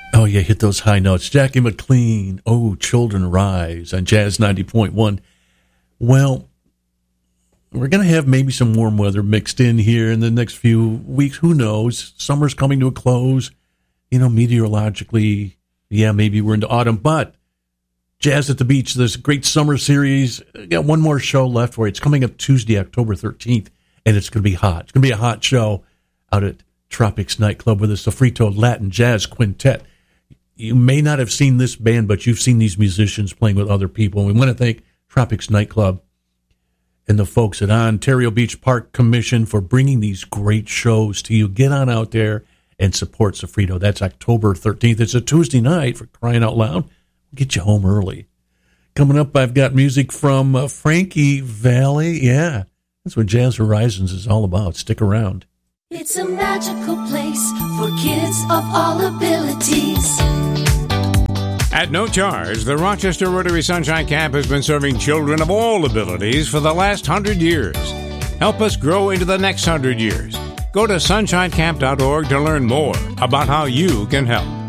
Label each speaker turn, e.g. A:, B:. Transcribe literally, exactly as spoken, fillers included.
A: Oh, yeah, hit those high notes. Jackie McLean, Oh, Children Rise on Jazz ninety point one. Well, we're going to have maybe some warm weather mixed in here in the next few weeks. Who knows? Summer's coming to a close. You know, meteorologically, yeah, maybe we're into autumn. But Jazz at the Beach, this great summer series, got one more show left for you. It's coming up Tuesday, October thirteenth, and it's going to be hot. It's going to be a hot show out at Tropics Nightclub with the Sofrito Latin Jazz Quintet. You may not have seen this band, but you've seen these musicians playing with other people. And we want to thank Tropics Nightclub and the folks at Ontario Beach Park Commission for bringing these great shows to you. Get on out there and support Sofrito. That's October thirteenth. It's a Tuesday night, for crying out loud. We'll get you home early. Coming up, I've got music from uh, Frankie Valli. Yeah, that's what Jazz Horizons is all about. Stick around.
B: It's a magical place for kids of all abilities.
C: At no charge, the Rochester Rotary Sunshine Camp has been serving children of all abilities for the last hundred years. Help us grow into the next hundred years. Go to sunshine camp dot org to learn more about how you can help.